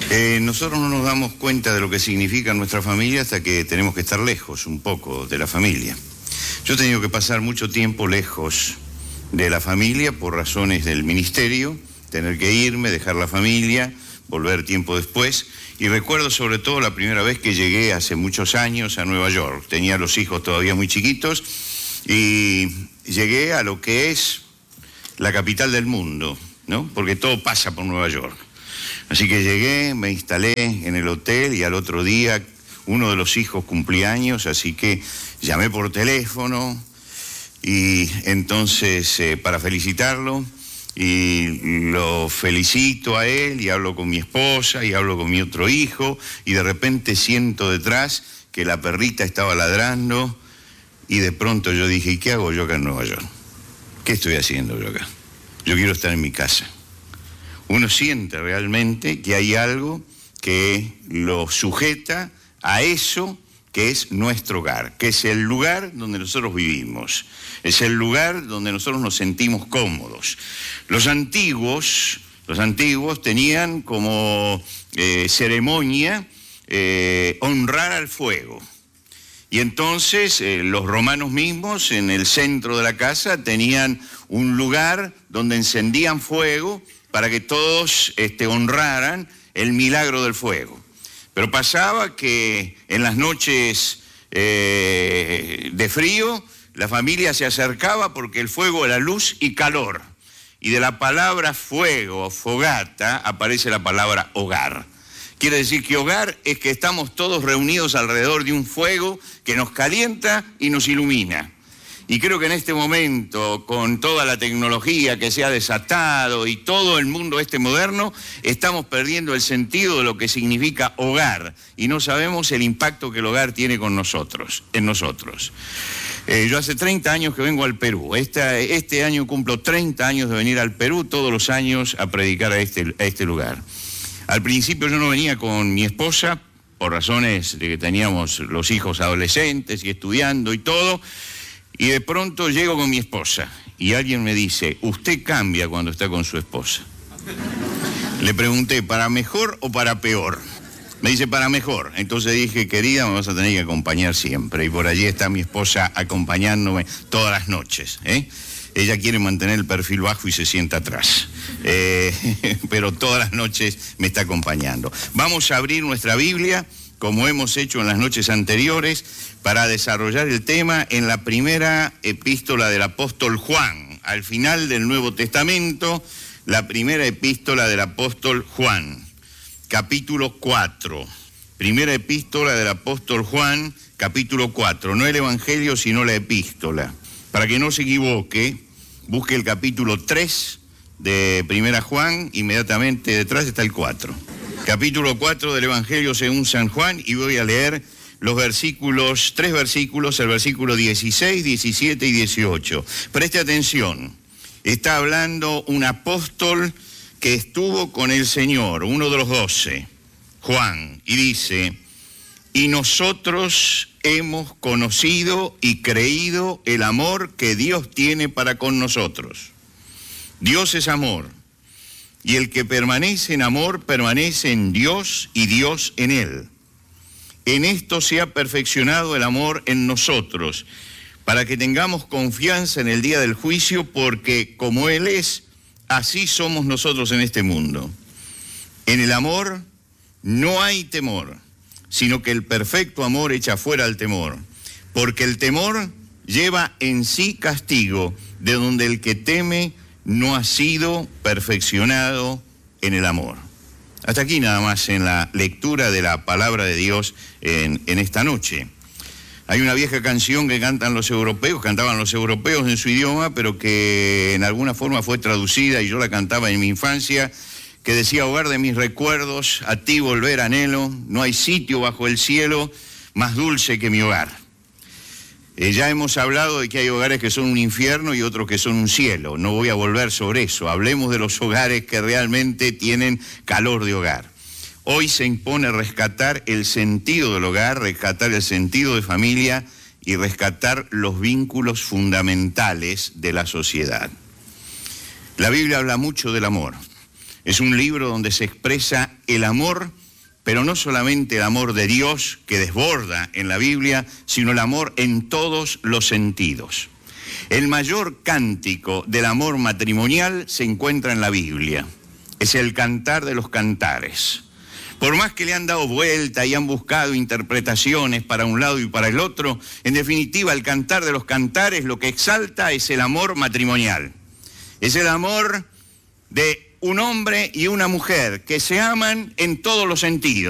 Nosotros no nos damos cuenta de lo que significa nuestra familia hasta que tenemos que estar lejos un poco de la familia. Yo he tenido que pasar mucho tiempo lejos de la familia por razones del ministerio, tener que irme, dejar la familia, volver tiempo después. Y recuerdo sobre todo la primera vez que llegué hace muchos años a Nueva York. Tenía los hijos todavía muy chiquitos y llegué a lo que es la capital del mundo, ¿no? Porque todo pasa por Nueva York. Así que llegué, me instalé en el hotel y al otro día uno de los hijos cumplía años, así que llamé por teléfono y entonces para felicitarlo, y lo felicito a él y hablo con mi esposa y hablo con mi otro hijo y de repente siento detrás que la perrita estaba ladrando y de pronto yo dije, ¿y qué hago yo acá en Nueva York? ¿Qué estoy haciendo yo acá? Yo quiero estar en mi casa. Uno siente realmente que hay algo que lo sujeta a eso que es nuestro hogar, que es el lugar donde nosotros vivimos, es el lugar donde nosotros nos sentimos cómodos. Los antiguos tenían como ceremonia honrar al fuego. Y entonces los romanos mismos en el centro de la casa tenían un lugar donde encendían fuego para que todos honraran el milagro del fuego. Pero pasaba que en las noches de frío la familia se acercaba porque el fuego era luz y calor. Y de la palabra fuego o fogata aparece la palabra hogar. Quiere decir que hogar es que estamos todos reunidos alrededor de un fuego que nos calienta y nos ilumina. Y creo que en este momento, con toda la tecnología que se ha desatado y todo el mundo moderno, estamos perdiendo el sentido de lo que significa hogar y no sabemos el impacto que el hogar tiene en nosotros. Yo hace 30 años que vengo al Perú. Este año cumplo 30 años de venir al Perú todos los años a predicar a este lugar. Al principio yo no venía con mi esposa por razones de que teníamos los hijos adolescentes y estudiando y todo. Y de pronto llego con mi esposa y alguien me dice, usted cambia cuando está con su esposa. Le pregunté, ¿para mejor o para peor? Me dice, para mejor. Entonces dije, querida, me vas a tener que acompañar siempre. Y por allí está mi esposa acompañándome todas las noches. Ella quiere mantener el perfil bajo y se sienta atrás. Pero todas las noches me está acompañando. Vamos a abrir nuestra Biblia, como hemos hecho en las noches anteriores, para desarrollar el tema en la primera epístola del apóstol Juan, al final del Nuevo Testamento, la primera epístola del apóstol Juan, capítulo 4. Primera epístola del apóstol Juan, capítulo 4. No el evangelio, sino la epístola. Para que no se equivoque, busque el capítulo 3 de primera Juan, inmediatamente detrás está el 4. Capítulo 4 del Evangelio según San Juan, y voy a leer los versículos, 3 versículos, el versículo 16, 17 y 18. Preste atención, está hablando un apóstol que estuvo con el Señor, uno de los 12, Juan, y dice, y nosotros hemos conocido y creído el amor que Dios tiene para con nosotros. Dios es amor. Y el que permanece en amor, permanece en Dios y Dios en él. En esto se ha perfeccionado el amor en nosotros, para que tengamos confianza en el día del juicio, porque como Él es, así somos nosotros en este mundo. En el amor no hay temor, sino que el perfecto amor echa fuera el temor, porque el temor lleva en sí castigo, de donde el que teme no ha sido perfeccionado en el amor. Hasta aquí nada más en la lectura de la palabra de Dios en esta noche. Hay una vieja canción que cantaban los europeos en su idioma, pero que en alguna forma fue traducida y yo la cantaba en mi infancia, que decía, hogar de mis recuerdos, a ti volver anhelo, no hay sitio bajo el cielo más dulce que mi hogar. Ya hemos hablado de que hay hogares que son un infierno y otros que son un cielo. No voy a volver sobre eso. Hablemos de los hogares que realmente tienen calor de hogar. Hoy se impone rescatar el sentido del hogar, rescatar el sentido de familia y rescatar los vínculos fundamentales de la sociedad. La Biblia habla mucho del amor. Es un libro donde se expresa el amor, pero no solamente el amor de Dios que desborda en la Biblia, sino el amor en todos los sentidos. El mayor cántico del amor matrimonial se encuentra en la Biblia. Es el Cantar de los Cantares. Por más que le han dado vuelta y han buscado interpretaciones para un lado y para el otro, en definitiva el Cantar de los Cantares lo que exalta es el amor matrimonial. Es el amor de un hombre y una mujer que se aman en todos los sentidos.